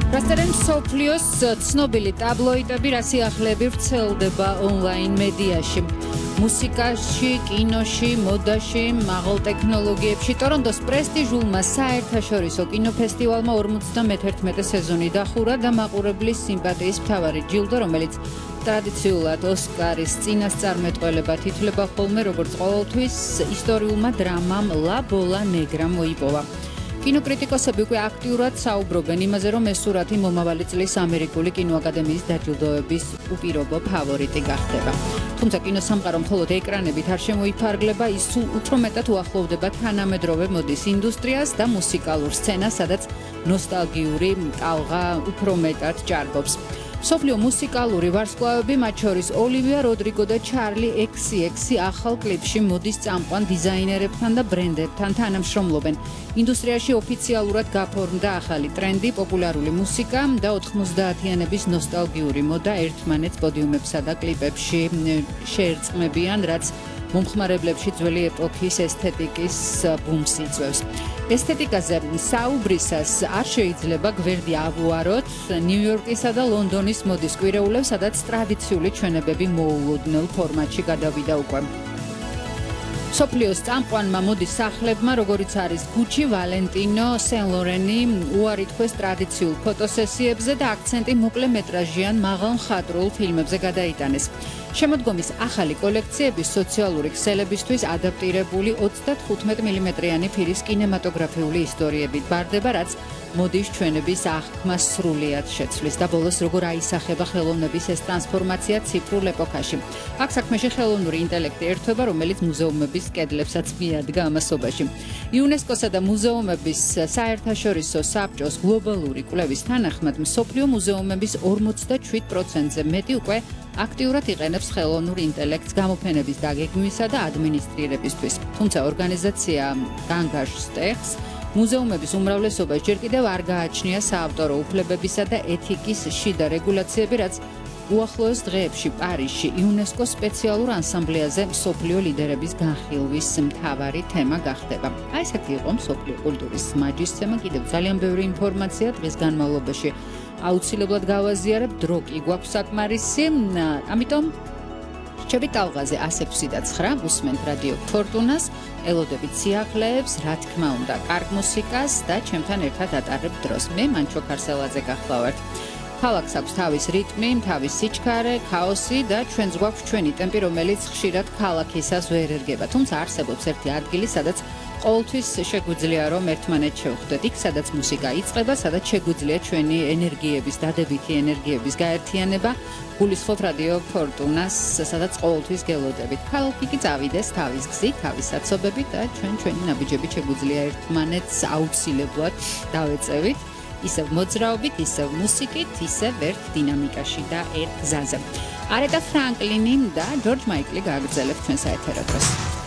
Rastarem Soflios ცნობილი ტაბლოიდები რა სიახლეები ვრცელდება ონლაინ მედიაში. მუსიკაში, კინოში, მოდაში, მაღალ ტექნოლოგიებში. Ტორონტოს პრესტიჟულმა საერთაშორისო კინოფესტივალმა 51 სეზონი დახურა და მაყურებლის სიმპათიის მთავარი ჯილდო, რომელიც ტრადიციულად ოსკარის წინასწარმეტყველებად ითვლება ხოლმე, როგორც ყოველთვის ისტორიულმა დრამამ ლა ბოლა ნეგრა მოიპოვა. კინოკრიტიკოსები უკვე აქტიურად საუბრობენ იმაზე, რომ ეს სურათი მომავალი წლის ამერიკული კინოაკადემიის დაჯილდოების უპირობო ფავორიტი გახდება. თუმცა კინოსამყარო მხოლოდ ეკრანებით არ შემოიფარგლება, ის უფრო მეტად უახლოვდება თანამედროვე მოდის ინდუსტრიას და მუსიკალურ სცენას, სადაც ნოსტალგიური ტალღა უფრო მეტად ჭარბობს. მსოფლიო მუსიკალური ვარსკვლავები, მათ შორის ოლივია როდრიგო და ჩარლი XCX ახალ კლიპში მოდის წამყვან დიზაინერებთან და ბრენდებთან თანამშრომლობენ. ინდუსტრიაში ოფიციალურად გაფორმდა ახალი ტრენდი, პოპულარული მუსიკა და 90-იანების ნოსტალგიური მოდა ერთმანეთს პოდიუმებსა და კლიპებში შეერწყმებიან, რაც მომხმარებლებში ძველი ეპოქის ესთეტიკის ბუმს იწვევს. ესთეტიკაზე საუბრისას არ შეიძლება გვერდი ავუაროთ ნიუ-იორკისა და ლონდონის მოდის კვირეულებს, სადაც ტრადიციული ჩვენებები მოულოდნელ ფორმატში გადავიდა უკვე. მსოფლიოს წამყვანმა მოდის სახლებმა, როგორიც არის გუჩი, ვალენტინო, სენ ლორენი, უარი თქვეს ტრადიციულ ფოტოსესიებზე და აქცენტი მოკლე მეტრაჟიან მაღალ მხატვრულ ფილმებზე გადაიტანეს. შემოდგომის ახალი კოლექციები სოციალური ქსელებისთვის ადაპტირებული 35 მმ-იანი ფირის კინემატოგრაფიული ისტორიებით ბარდება, რაც მოდის ჩვენების აღქმას სრულიად შეცვლის და ბოლოს როგორ აისახება ხელოვნების ეს ტრანსფორმაცია ციფრულ ეპოქაში. აქ საქმეში ხელოვნური ინტელექტი ერთვება, რომელიც მუზეუმების კედლებსაც მიადგა ამასობაში. იუნესკოსა და მუზეუმების საერთაშორისო საბჭოს გლობალური კვლევის თანახმად, მსოფლიო მუზეუმების 47%-ზე მეტი უკვე აქტიურად იყენებს ხელოვნურ ინტელექტს გამოფენების დაგეგმვისა და ადმინისტრირებისთვის. თუმცა ორგანიზაცია განგაშს ტეხს მუზეუმების უმრავლესობას ჯერ კიდევ არ გააჩნია საავტორო უფლებებისა და ეთიკის შიდა რეგულაციები, რაც უახლოეს დღეებში პარიზში იუნესკოს სპეციალურ ანსამბლეაზე მსოფლიო ლიდერების განხილვის მთავარი თემა გახდება. აი ესეთი იყო მსოფლიო კულტურის მაჯისცემა, კიდევ ძალიან ბევრი ინფორმაცია დღის განმავლობაში აუცილებლად გავაზიარებ, დრო კი გვაქვს საკმარისი, ამიტომ რჩებით ტალღაზე 106.9 უსმენთ რადიო ფორტუნას, ელოდებით სიახლეებს, რა თქმა უნდა, კარგ მუსიკას და ჩემთან ერთად ატარებთ დროს. მე მანჩო ქარსელაძე გახლავართ. ქალაქს აქვს თავის რიტმი, თავის სიჩქარე, ქაოსი და ჩვენს გვაქვს ჩვენი ტემპი, რომელიც ხშირად ქალაქისას ვერ ერგება. თუმცა არსებობს ერთი ადგილი, სადაც ყოველთვის შეგვიძლია რომ ერთმანეთს შევხვდეთ. იქ, სადაც მუსიკა იწყება, სადაც შეგვიძლია ჩვენი ენერგიების, დადებითი ენერგიების გაერთიანება. გულისხმობ რადიო ფორტუნას, სადაც ყოველთვის გელოდებით. ქალაქი კი წავიდეს თავის გზით, თავის საცობებით და ჩვენი ნაბიჯებით შეგვიძლია ერთმანეთს აუცილებლად დავეწევით. ისევ მოძრაობით, ისევ მუსიკით, ისევ ერთ დინამიკაში და ერთ გზაზე. არეტა ფრანკლინი და ჯორჯ მაიკლი გააგრძელებთ ჩვენ საეთერო დროს.